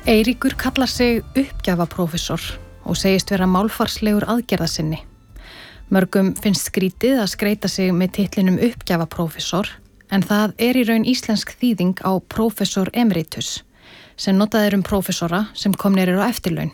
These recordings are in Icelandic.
Eiríkur kallar sig uppgjafaprófessor og segist vera málfarslegur aðgerðasinni. Mörgum finnst skrítið að skreita sig með titlinum uppgjafaprófessor, en það í raun íslensk þýðing á prófessor emeritus, sem notað prófessora sem komnir á eftirlaun.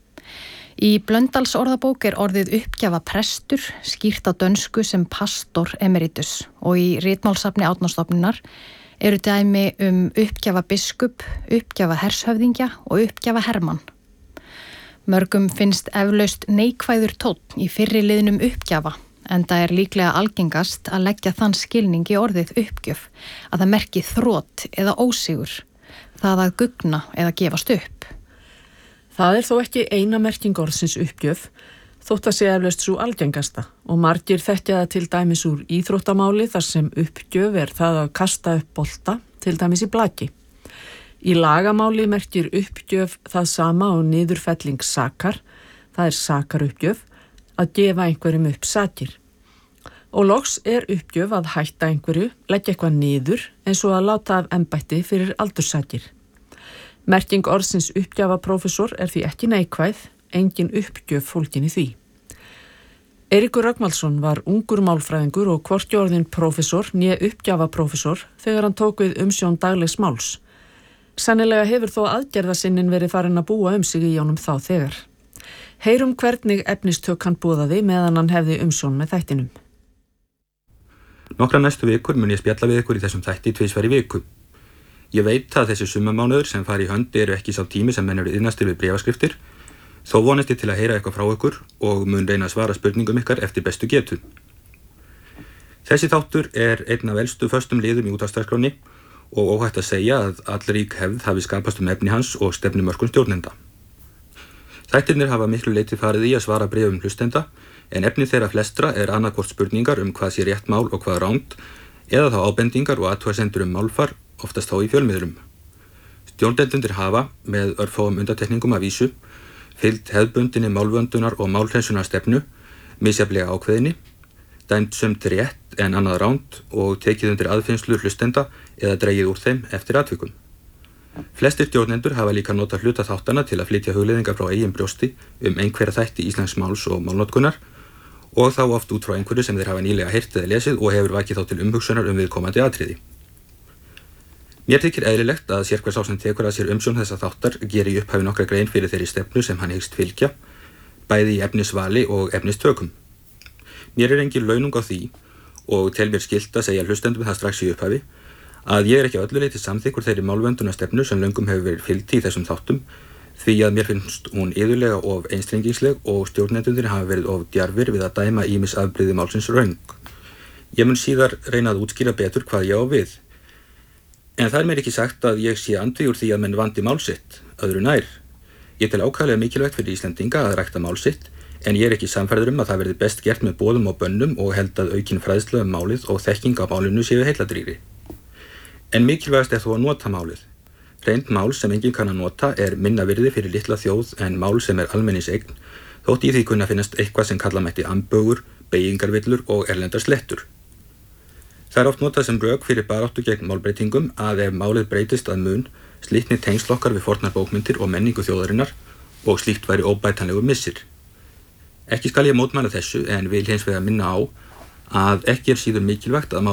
Í Blöndals orðabók orðið uppgjafaprestur skýrt á dönsku sem pastor emeritus og í ritmálssafni Árnastofnunar eru dæmi uppgjafabiskup, uppgjafahershöfðingja og uppgjafahermann. Mörgum finnst eflaust neikvæður tónn í fyrri liðnum uppgjafa, enda líklega algengast að leggja þann skilning í orðið uppgjöf að það merki þrot eða ósigur, það að gugna eða gefast upp. Það þó ekki eina merking orðsins uppgjöf, þótt að sé eflaust sú algengasta og margir þekkja það til dæmis úr íþróttamáli þar sem uppgjöf það að kasta upp bolta, til dæmis í blaki. Í lagamáli merkir uppgjöf það sama og niðurfelling sakar, það sakaruppgjöf, að gefa einhverjum upp sakir. Og loks uppgjöf að hætta einhverju, leggja eitthvað niður eins og að láta af embætti fyrir aldurssakir. Merking orðsins uppgjafaprófessor því ekki neikvæð, engin uppgjöf fólgin í því. Eiríkur Rögnvaldsson var ungur málfræðingur og hvorki orðinn prófessor né uppgjafaprófessor þegar hann tók við umsjón daglegs máls. Sennilega hefur þó aðgerðasinnin verið farin að búa sig í honum þá þegar. Heyrum hvernig efnistök hann boðaði meðan hann hefði umsjón með þættinum. Nokkra næstu vikur mun ég spjalla við ykkur í þessum þætti tvisvar í viku. Ég veit að þessi sumarmánuður sem fari í hönd ekki sá tími sem menn eru innastir við bréfaskriftir, þó vonast ég til að heyra eitthvað frá ykkur og mun reyna að svara spurningum ykkar eftir bestu getu. Þessi þáttur einn af elstu föstum liðum í útvarpsdagskránni og óhætt að segja að allrík hefð hafi skapast efni hans og stefnumörkun stjórnenda. Þættirnir hafa miklu leyti farið í að svara bréfum hlustenda, en efni þeirra flestra annaðhvort spurningar hvað sé rétt mál og hvað rangt, eða þá ábendingar og athugasemdir málfar, oftast þá í fjölmiðlum. Stjórnendur hafa, með örfáum undantekningum að vísu, fylgt hefðbundinni málvöndunar og málhreinsunar stefnu, misjafnlega ákveðinni, dæmt sumt rétt en annað rangt og tekið undir aðfinnslu hlustenda eða dregið úr þeim eftir atvikum. Flestir stjórnendur hafa líka notað hluta þáttana til að flytja hugleiðingar frá eigin brjósti einhverja þætti íslensks máls og málnotkunar og þá oft út frá einhverju sem þeir hafa nýlega heyrt eða lesið og hefur vakið þá til umhugsunar viðkomandi atriði. Mér þykir eðlilegt að sérhver sá sem tekur að sér umsjón þessa þáttar geri í upphafi nokkra grein fyrir þeirri stefnu sem hann hyggst fylgja, bæði í efnisvali og efnistökum. Mér engin launung á því og tel mér skylt að segja hlustendum það strax í upphafi að ég ekki að öllu leyti samþykkur þeirri málvöndunarstefnu sem löngum hefur verið fylgt í þessum þáttum því að mér finnst hún iðulega of einstrengingsleg og stjórnendurnir hafa verið of djarfir við að dæma ýmis afbrigði málsins röng. Ég mun síðar reyna að útskýra betur hvað ég á við. En það mér ekki sagt að ég sé andvígur því að menn vandi mál sitt, öðru nær. Ég tel ákaflega mikilvægt fyrir Íslendinga að rækta mál sitt, en ég ekki sannfærður að það verði best gert með boðum og bönnum og held að aukin fræðsla málið og þekking á málinu séu heilladrýri. En mikilvægast þó að nota málið. Hreint mál sem enginn kann að nota minna virði fyrir litla þjóð en mál sem almennis eign, þótt í því kunna finnast eitthvað sem kalla mætti ambögur, beygingarvillur og erlendar slettur. Það oft notað sem rök fyrir baráttu gegn málbreytingum að ef málið breytist að mun, slitni tengsl okkar við fornar bókmyndir og menningu þjóðarinnar og slíkt væri óbætanlegur missir. Ekki skal ég mótmæla þessu en vil hins vegar minna á að ekki síður mikilvægt að mál